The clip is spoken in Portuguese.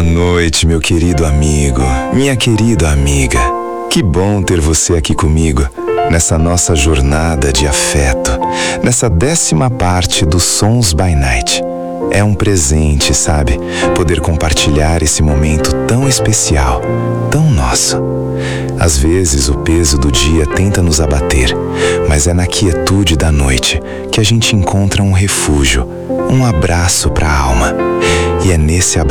noite, meu querido amigo, minha querida amiga. Que bom ter você aqui comigo, nessa nossa jornada de afeto, nessa 10ª parte do Sons by Night. É um presente, sabe? Poder compartilhar esse momento tão especial, tão nosso. Às vezes o peso do dia tenta nos abater, mas é na quietude da noite que a gente encontra um refúgio, um abraço para a alma. E é nesse abraço